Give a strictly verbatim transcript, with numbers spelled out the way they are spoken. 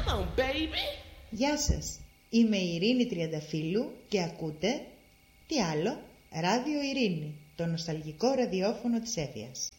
Come on, baby. Γεια σας, είμαι η Ειρήνη Τριανταφύλου και ακούτε, τι άλλο, Ράδιο Ειρήνη, το νοσταλγικό ραδιόφωνο της Εύβοιας.